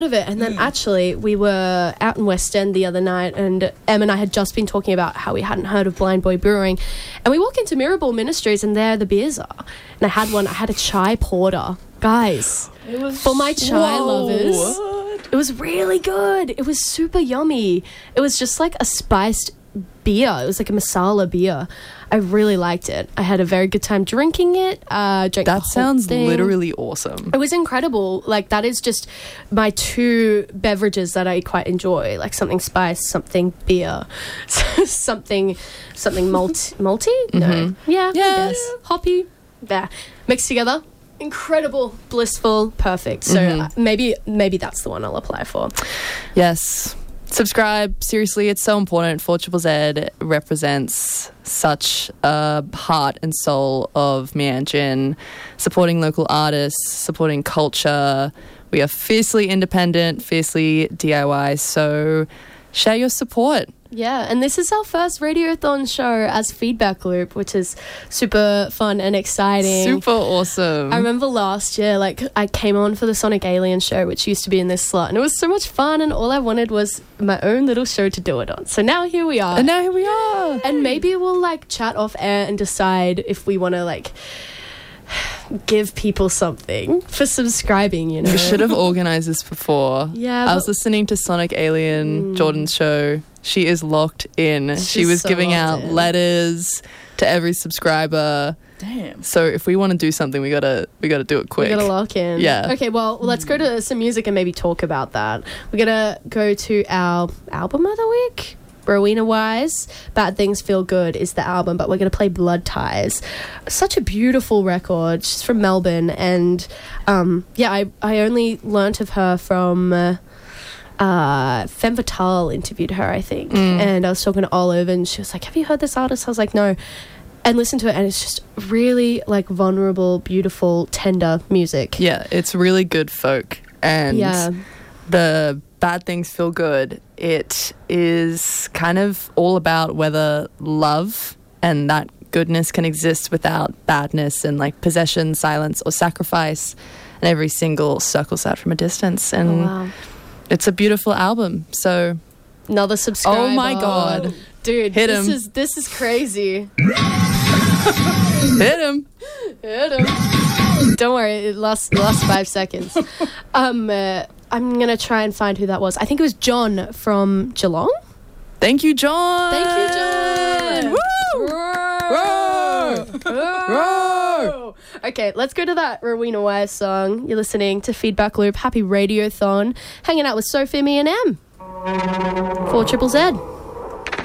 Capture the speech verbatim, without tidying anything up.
of it. And then mm. actually we were out in West End the other night, and Em and I had just been talking about how we hadn't heard of Blind Boy Brewing, and we walk into Mirrorball Ministries and there the beers are, and I had one. I had a chai porter, guys, it was for my chai whoa, lovers. What? It was really good. It was super yummy. It was just like a spiced beer. It was like a masala beer. I really liked it. I had a very good time drinking it. Uh, drank that sounds thing. literally awesome. It was incredible. Like, that is just my two beverages that I quite enjoy. Like something spiced, something beer, something something malt malty. Mm-hmm. No, yeah, yeah, yeah. hoppy. Yeah, mixed together. Incredible, blissful, perfect. So mm-hmm. uh, maybe maybe that's the one I'll apply for. Yes. Subscribe. Seriously, it's so important. four Z Z Z represents such a heart and soul of Mianjin, supporting local artists, supporting culture. We are fiercely independent, fiercely D I Y, so share your support. Yeah, and this is our first Radiothon show as Feedback Loop, which is super fun and exciting. Super awesome. I remember last year, like, I came on for the Sonic Alien show, which used to be in this slot, and it was so much fun, and all I wanted was my own little show to do it on. So now here we are. And now here we are. And maybe we'll, like, chat off air and decide if we want to, like, give people something for subscribing, you know. We should have organised this before. Yeah. I was listening to Sonic Alien, mm. Jordan's show. She is locked in. She's she was so giving out in. letters to every subscriber. Damn. So if we want to do something, we gotta we gotta do it quick. We gotta lock in. Yeah. Okay, well, let's go to some music and maybe talk about that. We're gonna go to our album of the week. Rowena Wise, Bad Things Feel Good is the album, but we're going to play Blood Ties. Such a beautiful record. She's from Melbourne, and um, yeah, I, I only learnt of her from uh, uh, Femme Fatale interviewed her, I think, mm. and I was talking to Olive, and she was like, have you heard this artist? I was like, no. And listen to it, and it's just really like vulnerable, beautiful, tender music. Yeah, it's really good folk, and yeah. the Bad Things Feel Good, it is kind of all about whether love and that goodness can exist without badness and like possession, silence or sacrifice, and every single circles out from a distance. And oh, wow. It's a beautiful album. So another subscriber. Oh my god. Dude, Hit this him. is this is crazy. Hit him. Hit him. Don't worry, it lost lost five seconds. Um uh, I'm going to try and find who that was. I think it was John from Geelong. Thank you, John. Thank you, John. Woo! Roar! Roar! Roar! Okay, let's go to that Rowena Wise song. You're listening to Feedback Loop. Happy Radiothon. Hanging out with Sophie, me and Em. four Z Z Z.